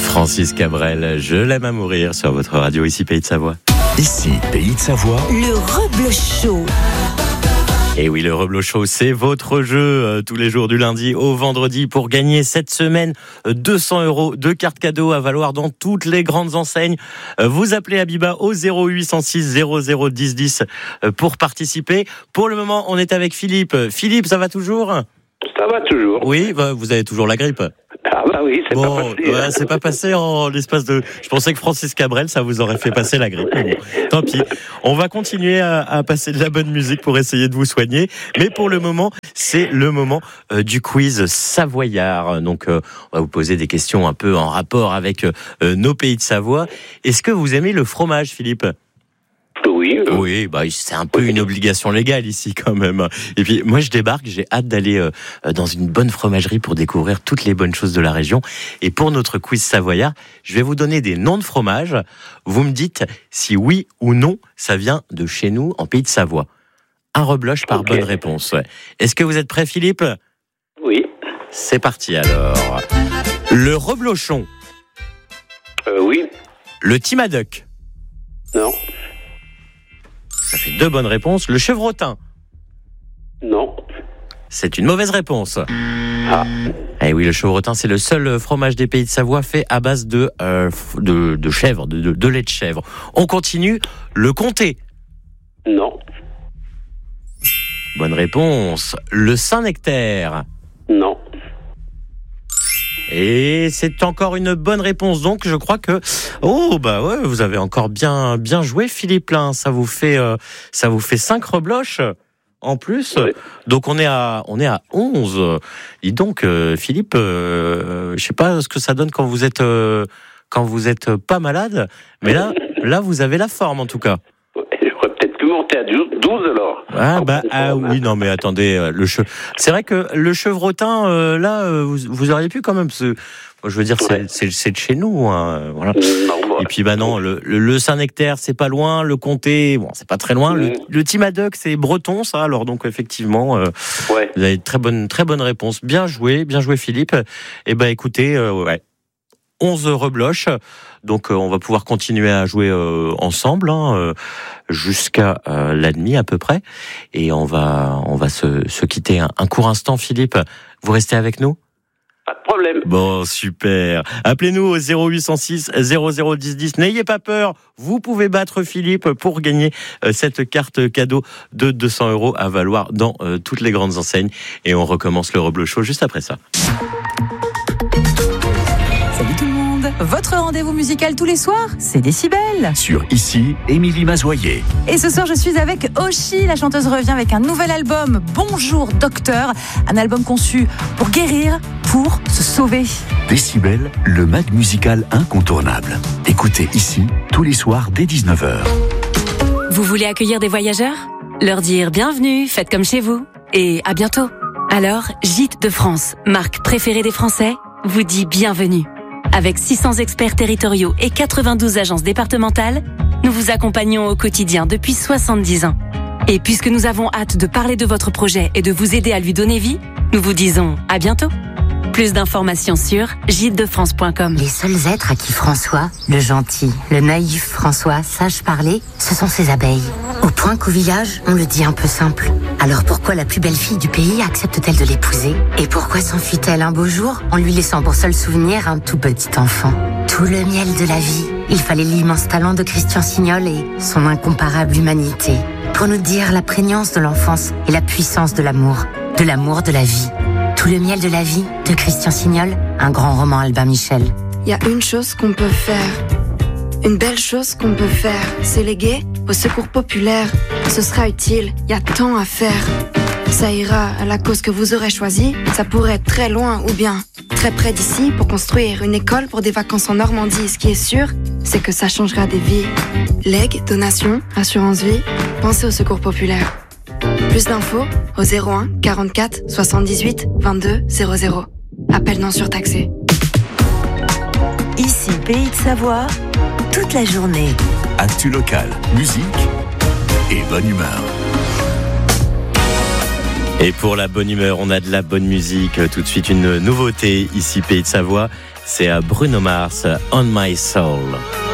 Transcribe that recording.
Francis Cabrel, je l'aime à mourir sur votre radio, ici Pays de Savoie. Ici Pays de Savoie. Le Rebloch Show. Et oui, le Rebloch Show, c'est votre jeu tous les jours du lundi au vendredi pour gagner cette semaine 200 € de cartes cadeaux à valoir dans toutes les grandes enseignes. Vous appelez Abiba au 0806 00 10 10 pour participer. Pour le moment, on est avec Philippe. Philippe, ça va toujours ? Ça va toujours. Oui, vous avez toujours la grippe. Ah bah oui, c'est pas passé. Ouais, c'est pas passé en l'espace de... Je pensais que Francis Cabrel, ça vous aurait fait passer la grippe. Mais bon, tant pis. On va continuer à passer de la bonne musique pour essayer de vous soigner. Mais pour le moment, c'est le moment du quiz savoyard. Donc, on va vous poser des questions un peu en rapport avec nos pays de Savoie. Est-ce que vous aimez le fromage, Philippe ? Oui, c'est un peu une obligation légale ici quand même. Et puis moi je débarque, j'ai hâte d'aller dans une bonne fromagerie pour découvrir toutes les bonnes choses de la région. Et pour notre quiz savoyard, je vais vous donner des noms de fromages. Vous me dites si oui ou non ça vient de chez nous en Pays de Savoie. Un rebloche par bonne réponse. Ouais. Est-ce que vous êtes prêt, Philippe ? Oui. C'est parti alors. Le reblochon. Oui. Le timaduck. Non. Ça fait 2 bonnes réponses. Le chevrotin. Non. C'est une mauvaise réponse. Ah. Eh oui, le chevrotin, c'est le seul fromage des Pays de Savoie fait à base de chèvre, de lait de chèvre. On continue. Le comté. Non. Bonne réponse. Le Saint-Nectaire. Non. Et c'est encore une bonne réponse. Donc, je crois que vous avez encore bien joué, Philippe. Là, ça vous fait 5 rebloches en plus. Oui. Donc, on est à 11. Dis donc, Philippe, je sais pas ce que ça donne quand vous êtes pas malade, mais là, vous avez la forme en tout cas. J'aurais peut-être pu monter à 12 alors. Oui, non, mais attendez, c'est vrai que le chevrotin, vous auriez pu quand même. Je veux dire, c'est de chez nous, hein, voilà. Et puis, non, le Saint-Nectaire, c'est pas loin. Le comté, c'est pas très loin. Le timaduck, c'est breton, ça. Alors, donc, effectivement, vous avez très bonne réponse. Bien joué, Philippe. Et écoutez, 11 rebloches. Donc, on va pouvoir continuer à jouer ensemble jusqu'à la nuit à peu près. Et on va se quitter un court instant, Philippe. Vous restez avec nous ? Pas de problème. Bon, super. Appelez-nous au 0806 00 10 10. N'ayez pas peur, vous pouvez battre Philippe pour gagner cette carte cadeau de 200 € à valoir dans toutes les grandes enseignes. Et on recommence le Rebloch Show juste après ça. Salut tout le monde. Votre rendez-vous musical tous les soirs, c'est Décibel. Sur Ici, Émilie Mazoyer. Et ce soir, je suis avec Oshi. La chanteuse revient avec un nouvel album, Bonjour Docteur. Un album conçu pour guérir, pour se sauver. Décibel, le mag musical incontournable. Écoutez Ici, tous les soirs dès 19h. Vous voulez accueillir des voyageurs ? Leur dire bienvenue, faites comme chez vous. Et à bientôt. Alors, Gîtes de France, marque préférée des Français, vous dit bienvenue. Avec 600 experts territoriaux et 92 agences départementales, nous vous accompagnons au quotidien depuis 70 ans. Et puisque nous avons hâte de parler de votre projet et de vous aider à lui donner vie, nous vous disons à bientôt. Plus d'informations sur gîtesdefrance.com. Les seuls êtres à qui François, le gentil, le naïf François, sache parler, ce sont ses abeilles. Au point qu'au village, on le dit un peu simple. Alors pourquoi la plus belle fille du pays accepte-t-elle de l'épouser ? Et pourquoi s'enfuit-elle un beau jour en lui laissant pour seul souvenir un tout petit enfant ? Tout le miel de la vie, il fallait l'immense talent de Christian Signol et son incomparable humanité pour nous dire la prégnance de l'enfance et la puissance de l'amour de la vie. Tout le miel de la vie de Christian Signol, un grand roman Albin Michel. Il y a une chose qu'on peut faire, une belle chose qu'on peut faire, c'est léguer au secours populaire. Ce sera utile, il y a tant à faire. Ça ira à la cause que vous aurez choisie, ça pourrait être très loin ou bien très près d'ici pour construire une école pour des vacances en Normandie. Ce qui est sûr, c'est que ça changera des vies. Legs, donations, assurance vie, pensez au secours populaire. Plus d'infos au 01 44 78 22 00. Appel non surtaxé. Ici, Pays de Savoie, toute la journée. Actu local, musique et bonne humeur. Et pour la bonne humeur, on a de la bonne musique. Tout de suite, une nouveauté ici, Pays de Savoie. C'est Bruno Mars, On My Soul.